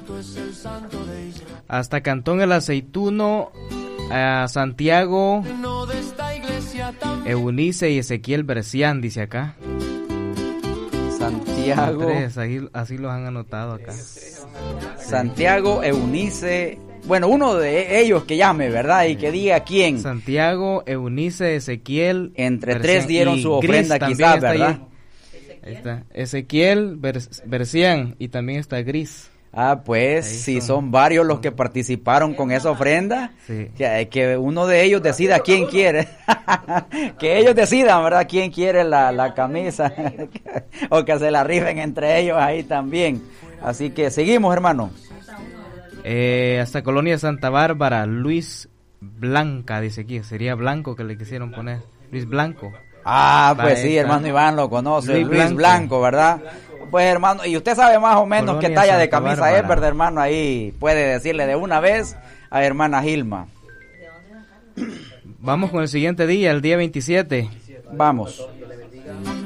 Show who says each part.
Speaker 1: Hasta Cantón El Aceituno, a Santiago, Eunice y Ezequiel Bercián, dice acá.
Speaker 2: Santiago.
Speaker 1: Así los han anotado acá.
Speaker 2: Santiago, Eunice. Bueno, uno de ellos que llame, ¿verdad? Y que diga quién.
Speaker 1: Santiago, Eunice, Ezequiel.
Speaker 2: Entre tres dieron su ofrenda, quizás, ¿verdad?
Speaker 1: Ahí está. Ezequiel Bercián y también está Gris.
Speaker 2: Ah, pues, si son varios los que participaron con esa ofrenda,
Speaker 1: sí.
Speaker 2: Que uno de ellos decida quién quiere. Que ellos decidan, ¿verdad? Quién quiere la camisa. O que se la rifen entre ellos ahí también. Así que seguimos, hermano.
Speaker 1: Hasta Colonia Santa Bárbara, Luis Blanca, dice aquí. Sería Blanco que le quisieron poner. Luis Blanco.
Speaker 2: Ah, pues sí, hermano Iván lo conoce. Luis Blanco, ¿verdad? Pues hermano, y usted sabe más o menos Colonia qué talla Santa de camisa Bárbara es, ¿verdad, hermano? Ahí puede decirle de una vez a hermana Gilma.
Speaker 1: Vamos con el siguiente día, el día 27.
Speaker 2: Vamos.